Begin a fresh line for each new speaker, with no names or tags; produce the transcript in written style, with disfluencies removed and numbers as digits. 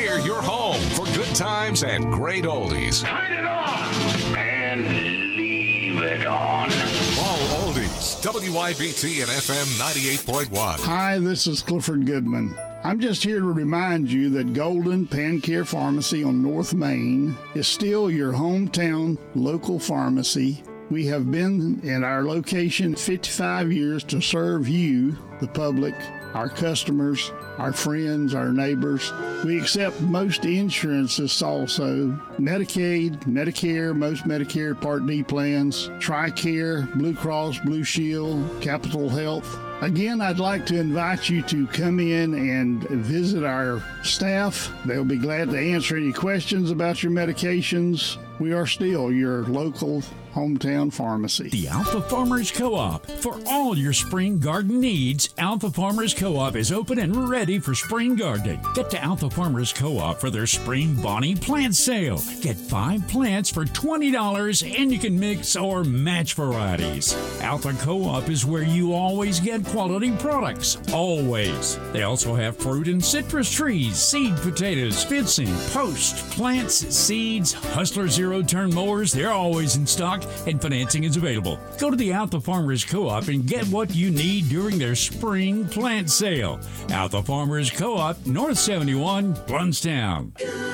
We're your home for good times and great oldies.
Turn it on and leave it on.
All oldies. WYBT and FM 98.1.
Hi, this is Clifford Goodman. I'm just here to remind you that Golden Pancare Pharmacy on North Main is still your hometown local pharmacy. We have been in our location 55 years to serve you, the public, our customers, our friends, our neighbors. We accept most insurances also: Medicaid, Medicare, most Medicare Part D plans, TRICARE, Blue Cross, Blue Shield, Capital Health. Again, I'd like to invite you to come in and visit our staff. They'll be glad to answer any questions about your medications. We are still your local hometown pharmacy.
The Alpha Farmers Co-op. For all your spring garden needs, Alpha Farmers Co-op is open and ready for spring gardening. Get to Alpha Farmers Co-op for their Spring Bonnie Plant Sale. Get 5 plants for $20 and you can mix or match varieties. Alpha Co-op is where you always get quality products. Always. They also have fruit and citrus trees, seed potatoes, fencing, post, plants, seeds, Hustler zero-turn mowers. They're always in stock, and financing is available. Go to the Alpha Farmers Co-op and get what you need during their spring plant sale. Alpha Farmers Co-op, North 71, Blountstown.